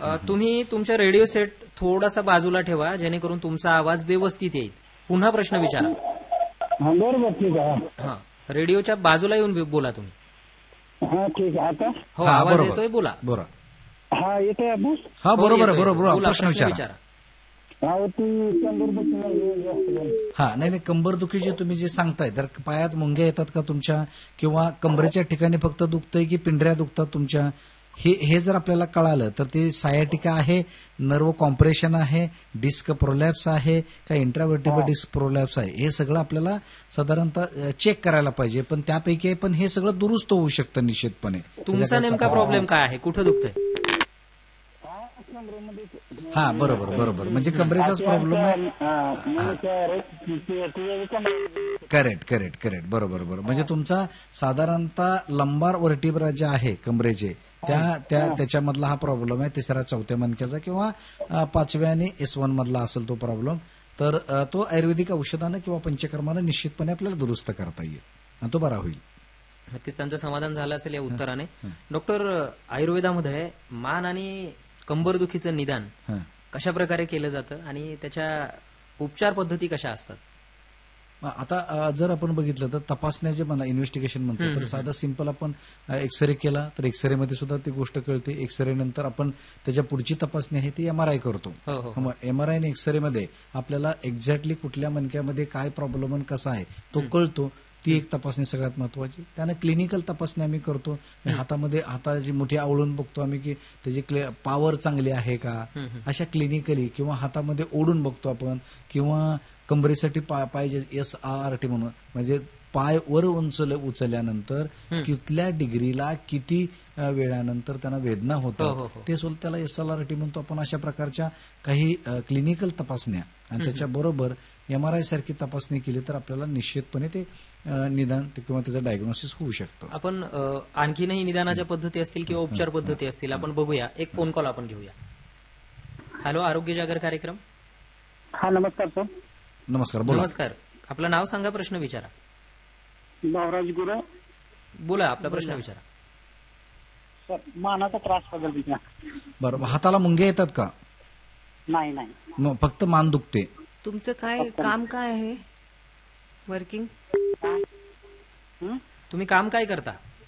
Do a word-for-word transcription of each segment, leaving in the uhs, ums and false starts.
अ, तुम्ही तुमच्या radio set थोडासा बाजूला ठेवा जेणेकरून तुमचा आवाज व्यवस्थित येईल. पुन्हा प्रश्न विचारा. हा बरोबर ठीक आहे. हा रेडिओच्या बाजूला येऊन बी- बोला तुम्ही. हा ठीक आहे. आता हो हा, आवाज बरोबर. येतोय बोला. बरं. हा येतोय आपण. हा हो, बरोबर आहे, येतोय, बरोबर. येतोय. बोला, प्रश्न विचारा. हा ती कंबर हा नाही नाही कंबरदुखी जे तुम्ही जे सांगताय तर पायात मुंग्या येतात का तुमच्या, किंवा कंबरेच्या ठिकाणी फक्त दुखतंय की पिंढऱ्या दुखतात तुमच्या, हे हे जर आपल्याला कळालं तर ते सायाटिका आहे, नर्व कॉम्प्रेशन आहे, डिस्क प्रोलॅप्स आहे का इंट्राव्हर्टिब्रल डिस्क प्रोलॅप्स आहे, हे सगळं आपल्याला साधारणतः चेक करायला पाहिजे. पण त्यापैकी पण हे सगळं दुरुस्त होऊ शकतं निश्चितपणे. तुमचा नेमका प्रॉब्लेम काय आहे, कुठं दुखतंय? हा बरोबर बरोबर, म्हणजे कमरेचाच प्रॉब्लेम आहे. करेक्ट करेक्ट करेक्ट, बरोबर बरोबर. म्हणजे तुमचा साधारणतः लंबार वर्टिब्रा जे आहे कमरेचे त्या त्या त्याच्यामधला हा प्रॉब्लेम आहे, तिसऱ्या चौथ्या मणक्याचा किंवा अ, पाचव्या आणि एस वन मधला असेल तो प्रॉब्लेम. तर अ, तो आयुर्वेदिक औषधानं किंवा पंचकर्मानं निश्चितपणे आपल्याला दुरुस्त करता येईल आणि तो बरा होईल. नक्कीच त्यांचं समाधान झालं असेल या उत्तराने. डॉक्टर, आयुर्वेदामध्ये मान आणि कंबरदुखीचं निदान हा. कशा प्रकारे केलं जातं आणि त्याच्या उपचार पद्धती कशा असतात? आता अ, जर आपण बघितलं तर तपासण्या जे म्हणा इन्व्हेस्टिगेशन म्हणतो, तर साधा सिंपल आपण एक्सरे केला तर एक्सरे मध्ये सुद्धा ती गोष्ट कळते. एक्सरे नंतर आपण त्याच्या पुढची तपासणी आहे ती एमआरआय करतो. हो, हो. एमआरआय आणि एक्सरे मध्ये आपल्याला एक्झॅक्टली कुठल्या मणक्यामध्ये काय प्रॉब्लेम आणि कसा आहे तो कळतो. ती एक तपासणी सगळ्यात महत्वाची. त्यानं क्लिनिकल तपासणी आम्ही करतो. हातामध्ये हाताची मुठी आवळून बघतो आम्ही की त्याची पॉवर चांगली आहे का, अशा क्लिनिकली, किंवा हातामध्ये ओढून बघतो आपण, किंवा कंबरेसाठी पाय पाहिजे एस आर टी म्हणून, म्हणजे पाय वर उंचल उचलल्यानंतर कितल्या डिग्रीला किती अ, वेळानंतर त्यांना वेदना हो, हो, होतात हो. ते सुद्धा त्याला एस एल आर टी म्हणतो आपण. अशा प्रकारच्या काही क्लिनिकल तपासण्या आणि त्याच्याबरोबर एमआरआय सारखी तपासणी केली तर आपल्याला निश्चितपणे ते अ, निदान ते किंवा त्याचं डायग्नोसिस होऊ शकतं. आपण अ, आणखीनही निदानाच्या पद्धती असतील किंवा उपचार पद्धती असतील आपण बघूया. एक फोन कॉल आपण घेऊया. हॅलो, आरोग्य जागर कार्यक्रम. हा नमस्कार सर. नमस्कार, बोला. नमस्कार. आपलं नाव सांगा, प्रश्न विचारा. भावराज गुरु. बोला, आपला प्रश्न विचारा. सर मानाचा त्रास बद्दल विचार. बरं, हाताला मुंग्या येतात का? नाही नाही. मग फक्त मान दुखते? तुमचं काय काम काय आहे, वर्किंग? हं? तुम्ही काम काय करता?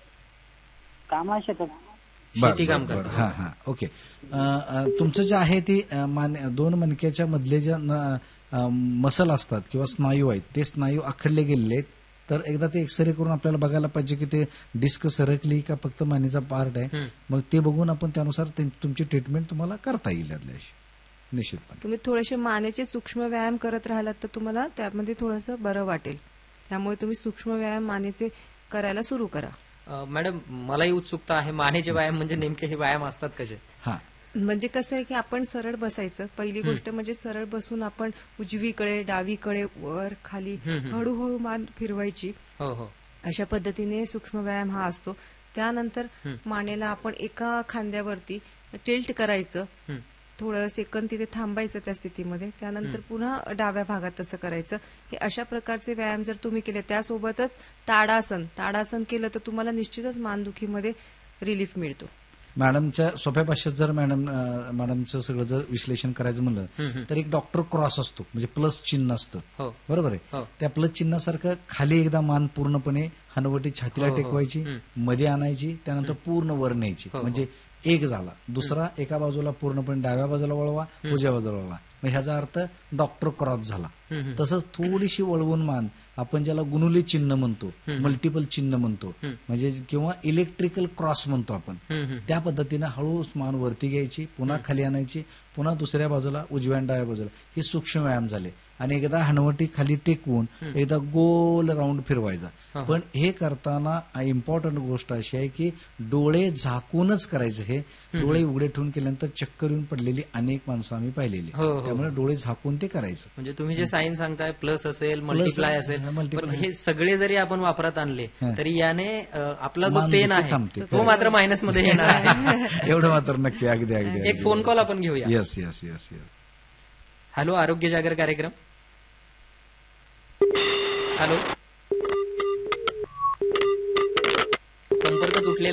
काम आहे शेतात. शेती काम करता. हा हा ओके. अ, अ, तुमचं जे आहे ते अ, मान दोन मणक्याच्या मधले जे न- अ, मसल असतात किंवा स्नायू आहेत ते स्नायू आखडले गेलेले आहेत. तर एकदा ते एक्सरे करून आपल्याला बघायला पाहिजे की ते डिस्क सरकली का फक्त मानेचा पार्ट आहे. हं. मग ते बघून आपण त्यानुसार ते- तुमची ट्रीटमेंट तुम्हाला करता येईल यातल्याशी निश्चितपणे. तुम्ही थोडेसे मानेचे सूक्ष्म व्यायाम करत राहिलात तर तुम्हाला त्यामध्ये थोडंसं बरं वाटेल. त्यामुळे तुम्ही सूक्ष्म व्यायाम मानेचे करायला सुरू करा. अ, मॅडम, मलाही उत्सुकता आहे, मानेचे व्यायाम म्हणजे नेमके हे व्यायाम असतात कसे? हा म्हणजे कसं आहे की आपण सरळ बसायचं. पहिली गोष्ट म्हणजे सरळ बसून आपण उजवीकडे डावीकडे वर खाली हळूहळू मान फिरवायची. हो हो. अशा पद्धतीने सूक्ष्म व्यायाम हा असतो. त्यानंतर मानेला आपण एका खांद्यावरती टिल्ट करायचं. हं. थोडं सेकंद तिथे थांबायचं त्या स्थितीमध्ये. त्यानंतर पुन्हा डाव्या भागात तसं करायचं. हे अशा प्रकारचे व्यायाम जर तुम्ही केले, त्यासोबतच ताडासन ताडासन केलं तर तुम्हाला निश्चितच मानदुखीमध्ये रिलीफ मिळतो. मॅडमच्या सोप्या भाषेत जर मॅडम अ, मॅडमचं सगळं जर विश्लेषण करायचं म्हणलं तर एक डॉक्टर क्रॉस असतो, म्हणजे प्लस चिन्ह असतं. हो. बरोबर हो. आहे. त्या प्लस चिन्हासारखं खाली एकदा मान पूर्णपणे हनवटी छातीला हो, हो. टेकवायची, हं. मध्ये आणायची, त्यानंतर पूर्ण वर न्यायची. हो, हो. म्हणजे एक झाला. दुसरा एका बाजूला पूर्णपणे डाव्या बाजूला वळवा, उजव्या बाजूला वळवा. मग ह्याचा अर्थ डॉक्टर क्रॉस झाला. तसंच थोडीशी वळवून मान, आपण ज्याला गुणुले चिन्ह म्हणतो, मल्टिपल चिन्ह म्हणतो, म्हणजे किंवा इलेक्ट्रिकल क्रॉस म्हणतो आपण, त्या पद्धतीनं हळू मान वरती घ्यायची, पुन्हा खाली आणायची, पुन्हा दुसऱ्या बाजूला उजव्या आणि डाव्या बाजूला. हे सूक्ष्म व्यायाम झाले. आणि एकदा हनवटी खाली टेकवून एकदा गोल राऊंड फिरवायचा. पण हे करताना इम्पॉर्टंट गोष्ट अशी आहे की डोळे झाकूनच करायचं. हे डोळे उघडे ठेवून केल्यानंतर चक्कर येऊन पडलेली अनेक माणसं आम्ही पाहिलेली. हो, हो. त्यामुळे डोळे झाकून ते करायचं. म्हणजे तुम्ही जे सायन्स सांगताय, प्लस असेल, मल्टिप्लाय असेल, हा, multiply. पण हे सगळे जरी आपण वापरात आणले हा. तरी याने अ, आपला जो मान पेन दुखी आहे थांबते. तो मात्र मायनस मध्ये येणार आहे. एवढं मात्र नक्की. अगदी अगदी एक फोन कॉल आपण घेऊया. Yes yes yes yes. Hello, आरोग्य जागर कार्यक्रम. हॅलो, संपर्क तुटलेला